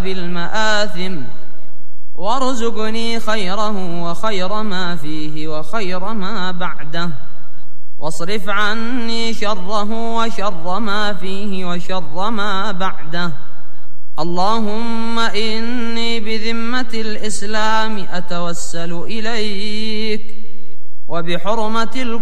ارتكاب المآثم، وارزقني خيره وخير ما فيه وخير ما بعده، واصرف عني شره وشر ما فيه وشر ما بعده. اللهم إني بذمة الإسلام أتوسل إليك وبحرمة